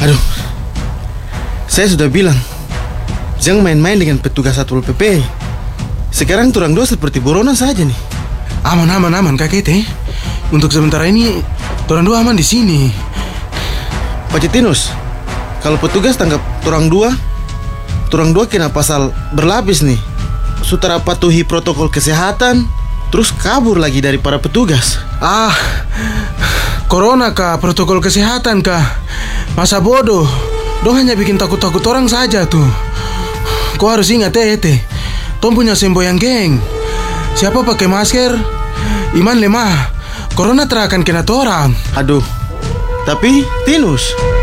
Aduh, saya sudah bilang jangan main-main dengan petugas Satpol PP. Sekarang turang dua seperti buronan saja nih. Aman Kak Kete. Untuk sementara ini turang dua aman di sini. Pak Cetinus, kalau petugas tangkap turang dua kena pasal berlapis nih. Sutera patuhi protokol kesehatan, terus kabur lagi dari para petugas. Corona kah, protokol kesehatan kah? Masa bodoh, dong hanya bikin takut-takut orang saja tuh. Kau harus ingat Tom punya semboyan geng. Siapa pakai masker, iman lemah, corona terakan kena torang. Aduh, tapi Tinus,